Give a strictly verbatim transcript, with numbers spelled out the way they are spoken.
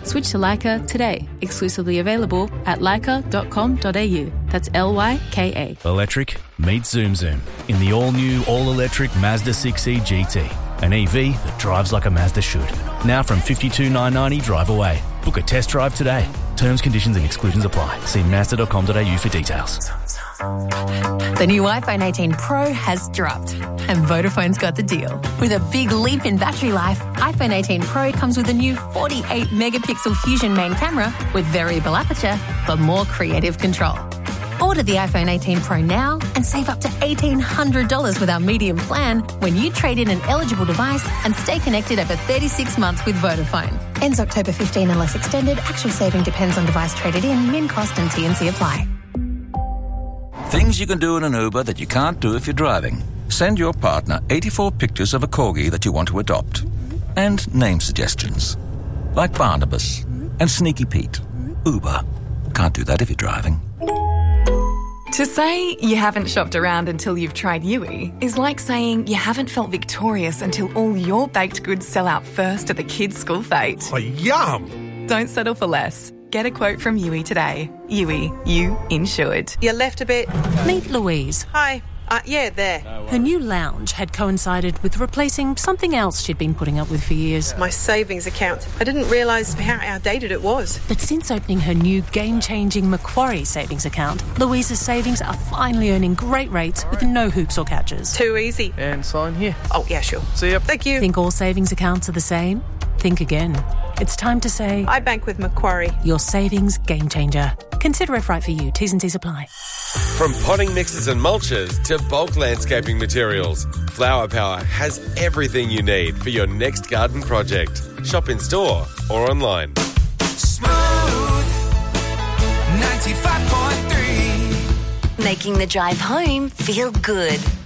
Switch to Leica today. Exclusively available at leica dot com dot a u. That's L Y K A. Electric meets Zoom Zoom in the all-new, all-electric Mazda six E G T. An E V that drives like a Mazda should. Now from fifty-two thousand nine hundred ninety drive away. Book a test drive today. Terms, conditions and exclusions apply. See mazda dot com dot a u for details. The new iPhone eighteen Pro has dropped, and Vodafone's got the deal. With a big leap in battery life, iPhone eighteen Pro comes with a new forty-eight megapixel Fusion main camera with variable aperture for more creative control. Order the iPhone eighteen Pro now and save up to eighteen hundred dollars with our medium plan when you trade in an eligible device and stay connected over thirty-six months with Vodafone. Ends October fifteenth unless extended. Actual saving depends on device traded in. Min cost and T and C apply. Things you can do in an Uber that you can't do if you're driving. Send your partner eighty-four pictures of a corgi that you want to adopt. And name suggestions. Like Barnabas and Sneaky Pete. Uber. Can't do that if you're driving. To say you haven't shopped around until you've tried Yui is like saying you haven't felt victorious until all your baked goods sell out first at the kids' school fete. Oh, yum! Don't settle for less. Get a quote from Yui today. Yui, you insured. You left a bit. Meet Louise. Hi. Uh, yeah, there. Her new lounge had coincided with replacing something else she'd been putting up with for years. My savings account. I didn't realise how outdated it was. But since opening her new game-changing Macquarie savings account, Louise's savings are finally earning great rates with no hoops or catches. Too easy. And sign here. Oh, yeah, sure. See ya. Thank you. Think all savings accounts are the same? Think again. It's time to say... I bank with Macquarie. Your savings game changer. Consider if right for you. T's and C's apply. From potting mixes and mulches to bulk landscaping materials, Flower Power has everything you need for your next garden project. Shop in store or online. Smooth ninety-five point three. Making the drive home feel good.